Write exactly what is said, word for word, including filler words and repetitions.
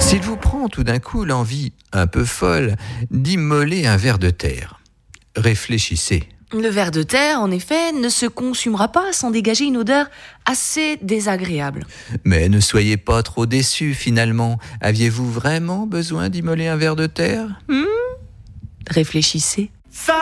S'il vous prend tout d'un coup l'envie un peu folle d'immoler un ver de terre, réfléchissez. Le ver de terre, en effet, ne se consumera pas sans dégager une odeur assez désagréable. Mais ne soyez pas trop déçus finalement. Aviez-vous vraiment besoin d'immoler un ver de terre ? Hmm Réfléchissez. Ça